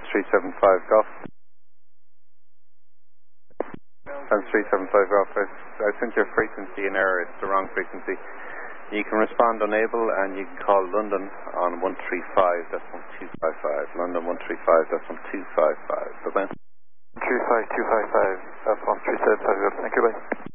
375 Golf. Times 375 Golf. I sent your frequency in error. It's the wrong frequency. You can respond unable and you can call London on 135.1255. London 135.1255. Bye-bye. 35255, 1375. Thank you, bye.